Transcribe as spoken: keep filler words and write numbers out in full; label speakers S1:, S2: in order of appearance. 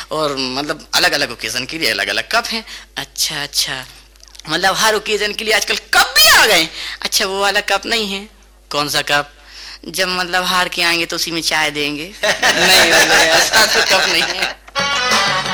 S1: और मतलब अलग अलग ओकेजन के लिए अलग अलग कप हैं। अच्छा अच्छा, मतलब हर ओकेजन के लिए आजकल कप भी आ गए। अच्छा वो वाला कप नहीं है? कौन सा कप? जब मतलब हार के आएंगे तो उसी में चाय देंगे। नहीं, मतलब ऐसा तो कप नहीं है।